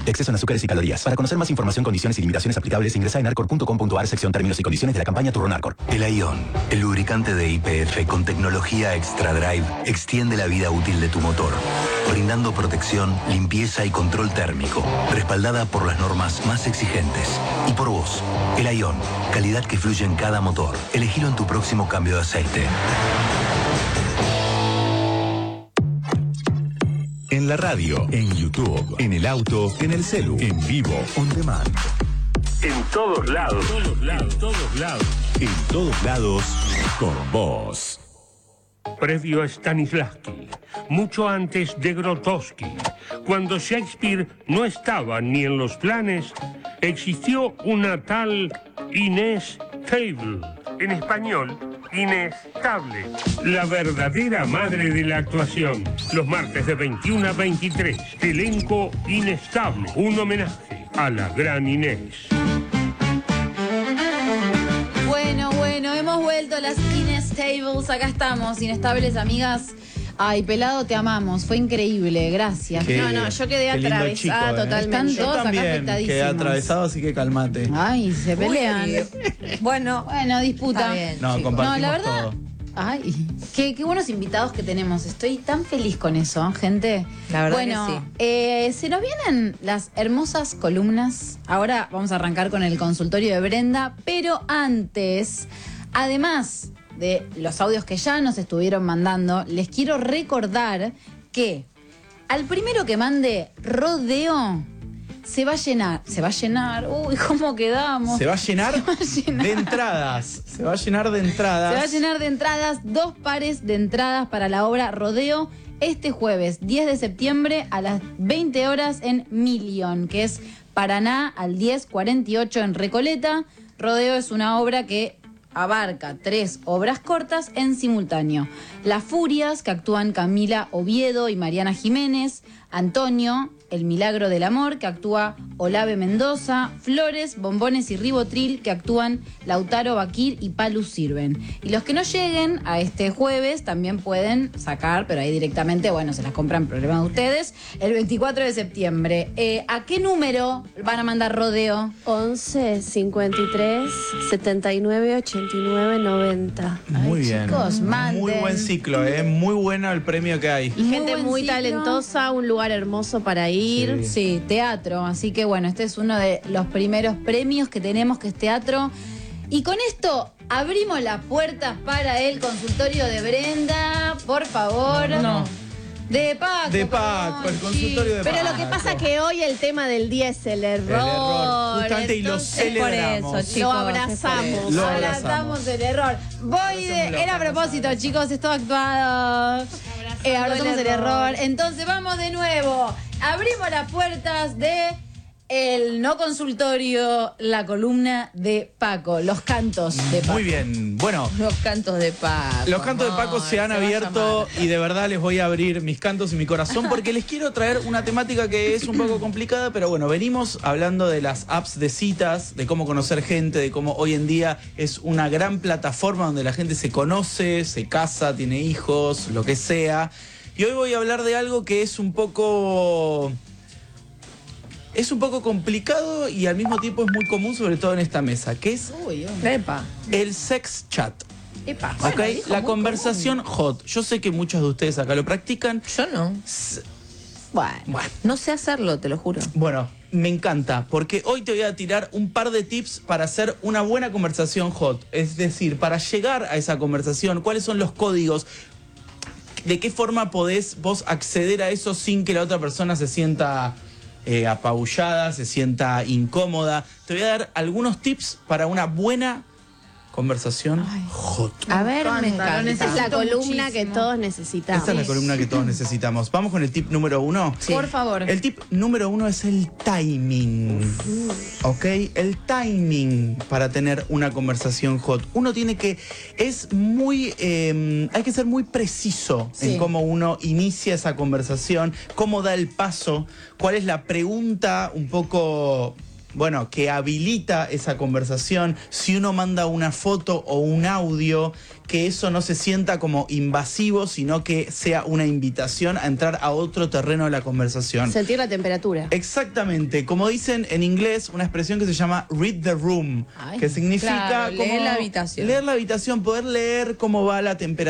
Exceso en azúcares y calorías. Para conocer más información, condiciones y limitaciones aplicables, ingresa en arcor.com.ar, sección términos y condiciones de la campaña Turrón Arcor. El Ion, el lubricante de YPF con tecnología Extra Drive, extiende la vida útil de tu motor, brindando protección, limpieza y control térmico, respaldada por las normas más exigentes. Y por vos, el Ion, calidad que fluye en cada motor. Elegilo en tu próximo cambio de aceite. En la radio, en YouTube, en el auto, en el celu, en vivo, on demand. En todos lados. En todos lados, con vos. Previo a Stanislavski, mucho antes de Grotowski, cuando Shakespeare no estaba ni en los planes, existió una tal Inés Table. En español, inestable. La verdadera madre de la actuación. Los martes de 21 a 23. Elenco inestable. Un homenaje a la gran Inés. Bueno, hemos vuelto a las Inestables. Acá estamos, inestables, amigas. Ay, Pelado, te amamos. Fue increíble, gracias. No, yo quedé atravesada totalmente. Están todos acá afectadísimos. Quedé atravesado, así que calmate. Ay, se pelean. Bueno, disputa. No, compartimos la verdad. todo. Ay, qué buenos invitados que tenemos. Estoy tan feliz con eso, gente. La verdad que sí. Se nos vienen las hermosas columnas. Ahora vamos a arrancar con el consultorio de Brenda, pero antes, además de los audios que ya nos estuvieron mandando, les quiero recordar que al primero que mande rodeo se va a llenar. Uy, ¿cómo quedamos? Se va a llenar de entradas. Se va a llenar de entradas. 2 pares de entradas para la obra Rodeo este jueves 10 de septiembre a las 20 horas en Million, que es Paraná al 1048 en Recoleta. Rodeo es una obra que abarca 3 obras cortas en simultáneo. Las Furias, que actúan Camila Oviedo y Mariana Jiménez. Antonio, El Milagro del Amor, que actúa Olave Mendoza. Flores, Bombones y Ribotril, que actúan Lautaro Bakir y Palu Sirven. Y los que no lleguen a este jueves también pueden sacar, pero ahí directamente, se las compran, problema de ustedes, el 24 de septiembre. ¿A qué número van a mandar rodeo? 11 53 79 89 90. Muy bien. Chicos, manden. Muy buen ciclo, muy bueno el premio que hay. Y gente buen muy ciclo. talentosa, un lugar hermoso para ir. Sí, teatro. Así que este es uno de los primeros premios que tenemos, que es teatro. Y con esto abrimos las puertas para el consultorio de Brenda. Por favor. No. De Paco. De Paco, el consultorio de Paco. Pero lo que pasa que hoy el tema del día es el error. Justamente, y lo celebramos. por eso, chicos, lo abrazamos. Lo Abrazamos el error. Era a propósito, chicos, es todo actuado. Abrazamos el error. Entonces vamos de nuevo. Abrimos las puertas de el no consultorio, la columna de Paco, los cantos de Paco. Muy bien, bueno. Los cantos de Paco. Los cantos de Paco se han abierto y de verdad les voy a abrir mis cantos y mi corazón porque les quiero traer una temática que es un poco complicada, pero venimos hablando de las apps de citas, de cómo conocer gente, de cómo hoy en día es una gran plataforma donde la gente se conoce, se casa, tiene hijos, lo que sea. Y hoy voy a hablar de algo que es un poco complicado y al mismo tiempo es muy común, sobre todo en esta mesa, que es el sex chat. Epa. ¿Ok? La conversación hot. Yo sé que muchos de ustedes acá lo practican. Yo no. Bueno. No sé hacerlo, te lo juro. Bueno, me encanta, porque hoy te voy a tirar un par de tips para hacer una buena conversación hot. Es decir, para llegar a esa conversación, ¿cuáles son los códigos? ¿De qué forma podés vos acceder a eso sin que la otra persona se sienta apabullada, se sienta incómoda? Te voy a dar algunos tips para una buena conversación hot. A ver, me encanta. Esa es la columna que todos necesitamos. Esta es la columna que todos necesitamos. Vamos con el tip número 1. Sí. Por favor. El tip número 1 es el timing. ¿Ok? El timing para tener una conversación hot. Uno tiene que... hay que ser muy preciso en cómo uno inicia esa conversación, cómo da el paso, cuál es la pregunta un poco bueno, que habilita esa conversación. Si uno manda una foto o un audio, que eso no se sienta como invasivo, sino que sea una invitación a entrar a otro terreno de la conversación. Sentir la temperatura. Exactamente, como dicen en inglés, una expresión que se llama read the room, que significa claro, como leer la habitación. leer la habitación, poder leer cómo va la temperatura